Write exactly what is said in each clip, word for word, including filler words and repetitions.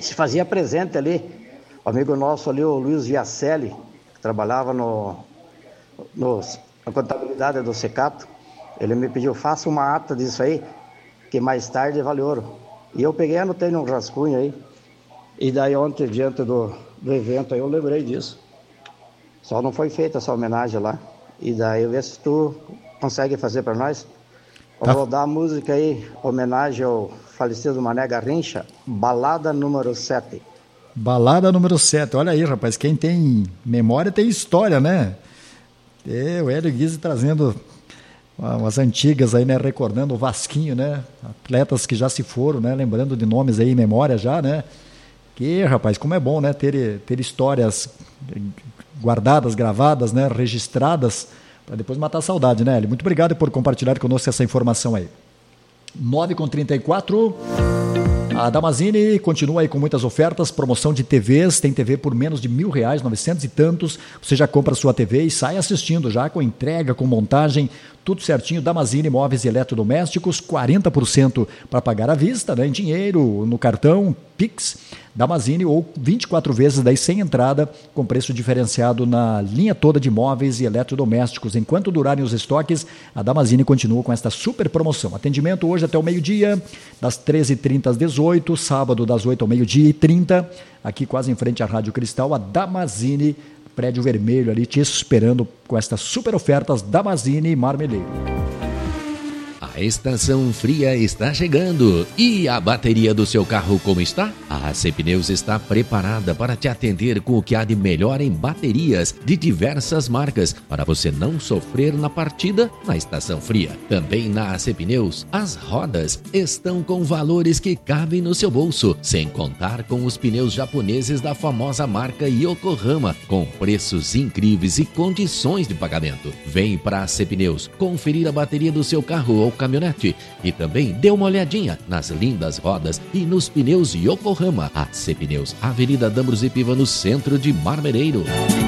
se fazia presente ali. O amigo nosso ali, o Luiz Viacelli, que trabalhava no, no, na contabilidade do Secato, ele me pediu, faça uma ata disso aí, que mais tarde vale ouro. E eu peguei e anotei num rascunho aí. E daí ontem, diante do, do evento aí, eu lembrei disso. Só não foi feita essa homenagem lá. E daí eu ver se tu consegue fazer para nós. Eu Tá. vou dar a música aí, homenagem ao falecido Mané Garrincha, Balada número sete. Balada número sete, olha aí, rapaz, quem tem memória tem história, né? É, o Hélio Guise trazendo umas antigas aí, né? Recordando o Vasquinho, né? Atletas que já se foram, né? Lembrando de nomes aí em memória já, né? Que, rapaz, como é bom, né? Ter, ter histórias guardadas, gravadas, né? Registradas, para depois matar a saudade, né, Hélio? Muito obrigado por compartilhar conosco essa informação aí. nove e trinta e quatro. A Damazini continua aí com muitas ofertas, promoção de T Vs, tem T V por menos de mil reais, novecentos e tantos, você já compra a sua T V e sai assistindo já com entrega, com montagem, tudo certinho. Damazini Móveis e Eletrodomésticos, quarenta por cento para pagar à vista, né, em dinheiro, no cartão, Pix, Damazini, ou vinte e quatro vezes daí sem entrada, com preço diferenciado na linha toda de móveis e eletrodomésticos. Enquanto durarem os estoques, a Damazini continua com esta super promoção. Atendimento hoje até o meio-dia, das treze e trinta às dezoito, sábado das oito ao meio-dia e trinta, aqui quase em frente à Rádio Cristal, a Damazini, prédio vermelho ali, te esperando com estas super ofertas, Damazini e Marmeleiro. A estação fria está chegando. E a bateria do seu carro como está? A A C Pneus está preparada para te atender com o que há de melhor em baterias de diversas marcas, para você não sofrer na partida na estação fria. Também na A C Pneus, as rodas estão com valores que cabem no seu bolso, sem contar com os pneus japoneses da famosa marca Yokohama, com preços incríveis e condições de pagamento. Vem para a A C Pneus conferir a bateria do seu carro ou caminhonete e também dê uma olhadinha nas lindas rodas e nos pneus Yokohama. A C Pneus, Avenida Dambros e Piva, no centro de Marmereiro.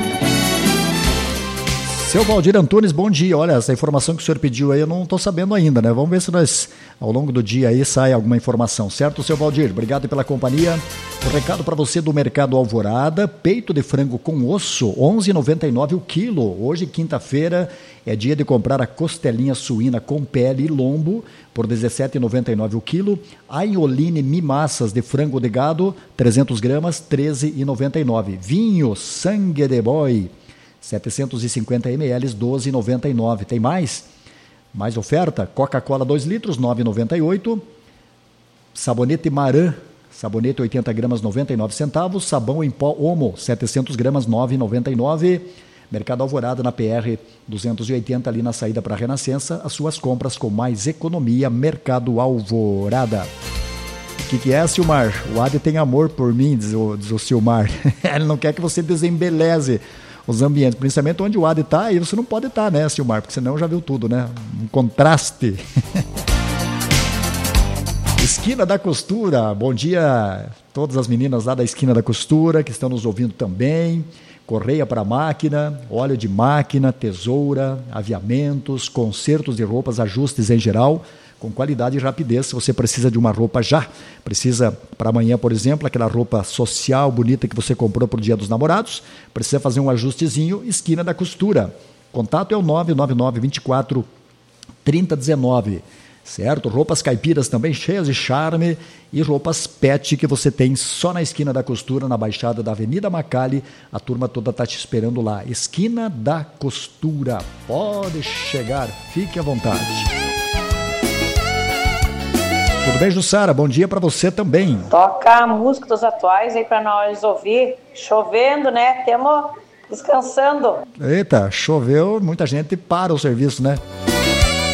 Seu Valdir Antunes, bom dia. Olha, essa informação que o senhor pediu aí eu não estou sabendo ainda, né? Vamos ver se nós, ao longo do dia aí, sai alguma informação, certo, seu Valdir? Obrigado pela companhia. O recado para você do Mercado Alvorada, peito de frango com osso, onze reais e noventa e nove centavos o quilo. Hoje, quinta-feira, é dia de comprar a costelinha suína com pele e lombo por dezessete reais e noventa e nove centavos o quilo. Aioline mimassas de frango de gado, trezentas gramas, treze reais e noventa e nove centavos. Vinho sangue de boi, setecentos e cinquenta mililitros, doze reais e noventa e nove centavos. Tem mais? Mais oferta? Coca-Cola dois litros, nove reais e noventa e oito centavos. Sabonete Maran, sabonete oitenta gramas, noventa e nove centavos. Sabão em pó Omo, setecentas gramas, nove reais e noventa e nove centavos. Mercado Alvorada, na P R duzentos e oitenta, ali na saída para a Renascença. As suas compras com mais economia. Mercado Alvorada. O que, que é, Silmar? O Ade tem amor por mim, diz o, diz o Silmar. Ele não quer que você desembeleze os ambientes, principalmente onde o Ade está, aí você não pode estar, né, Silmar? Porque senão já viu tudo, né? Um contraste. Esquina da Costura, bom dia a todas as meninas lá da Esquina da Costura que estão nos ouvindo também. Correia para máquina, óleo de máquina, tesoura, aviamentos, consertos de roupas, ajustes em geral, com qualidade e rapidez. Se você precisa de uma roupa já, precisa para amanhã, por exemplo, aquela roupa social, bonita que você comprou para o Dia dos Namorados, precisa fazer um ajustezinho, Esquina da Costura. Contato é o nove nove nove, vinte e quatro, trinta, dezenove. Certo? Roupas caipiras também cheias de charme e roupas pet que você tem só na Esquina da Costura, na Baixada da Avenida Macali. A turma toda está te esperando lá. Esquina da Costura. Pode chegar, fique à vontade. Tudo bem, Jussara? Bom dia para você também. Toca a música dos atuais aí para nós ouvir. Chovendo, né? Temos descansando. Eita, choveu, muita gente para o serviço, né?